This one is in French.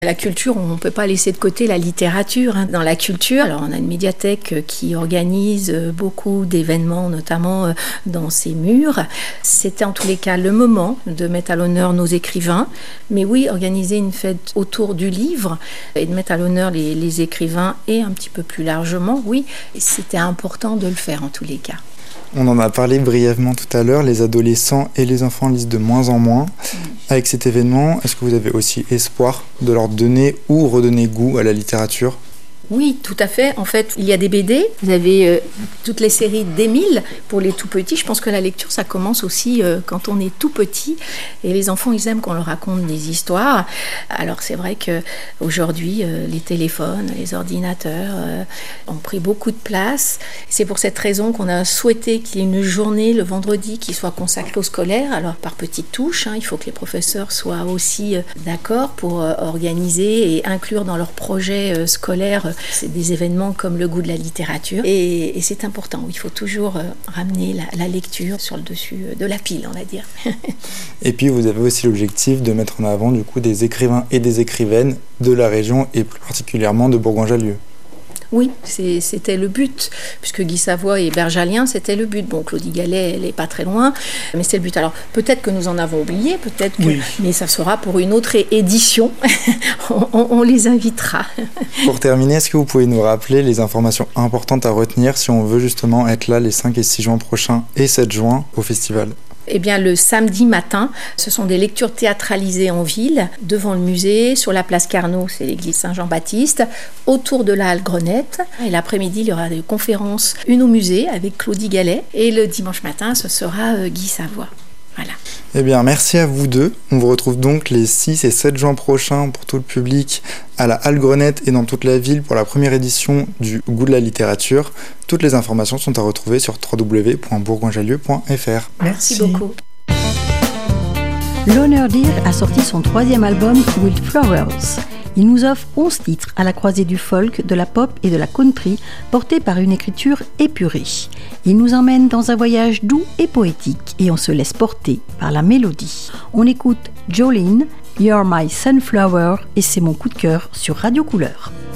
La culture, on ne peut pas laisser de côté la littérature. Dans la culture, alors on a une médiathèque qui organise beaucoup d'événements, notamment dans ses murs. C'était en tous les cas le moment de mettre à l'honneur nos écrivains. Mais oui, organiser une fête autour du livre et de mettre à l'honneur les écrivains et un petit peu plus largement, oui, c'était important de le faire en tous les cas. On en a parlé brièvement tout à l'heure, les adolescents et les enfants lisent de moins en moins. Avec cet événement, est-ce que vous avez aussi espoir de leur donner ou redonner goût à la littérature ? Oui, tout à fait. En fait, il y a des BD. Vous avez toutes les séries d'Émile pour les tout petits. Je pense que la lecture, ça commence aussi quand on est tout petit. Et les enfants, ils aiment qu'on leur raconte des histoires. Alors, c'est vrai qu'aujourd'hui, les téléphones, les ordinateurs ont pris beaucoup de place. C'est pour cette raison qu'on a souhaité qu'il y ait une journée le vendredi qui soit consacrée au scolaire. Alors, par petites touches, il faut que les professeurs soient aussi d'accord pour organiser et inclure dans leurs projets scolaires c'est des événements comme le goût de la littérature et c'est important. Il faut toujours ramener la lecture sur le dessus de la pile, on va dire. Et puis vous avez aussi l'objectif de mettre en avant du coup des écrivains et des écrivaines de la région et plus particulièrement de Bourgoin-Jallieu. Oui, c'était le but, puisque Guy Savoy et Berjalien, c'était le but. Bon, Claudie Gallet, elle n'est pas très loin, mais c'est le but. Alors, peut-être que nous en avons oublié, peut-être que... Oui. Mais ça sera pour une autre édition. on les invitera. Pour terminer, est-ce que vous pouvez nous rappeler les informations importantes à retenir si on veut justement être là les 5 et 6 juin prochains et 7 juin au festival ? Eh bien, le samedi matin, ce sont des lectures théâtralisées en ville, devant le musée, sur la place Carnot, c'est l'église Saint-Jean-Baptiste, autour de la halle Grenette. Et l'après-midi, il y aura des conférences, une au musée avec Claudie Gallet. Et le dimanche matin, ce sera Guy Savoy. Voilà. Eh bien, merci à vous deux. On vous retrouve donc les 6 et 7 juin prochains pour tout le public à la Halle Grenette et dans toute la ville pour la première édition du Goût de la littérature. Toutes les informations sont à retrouver sur www.bourgoinjallieu.fr. Merci beaucoup. Loner Deer a sorti son 3e album Wild Flowers. Il nous offre 11 titres à la croisée du folk, de la pop et de la country, portés par une écriture épurée. Il nous emmène dans un voyage doux et poétique et on se laisse porter par la mélodie. On écoute Jolene, You're My Sunflower et c'est mon coup de cœur sur Radio Couleur.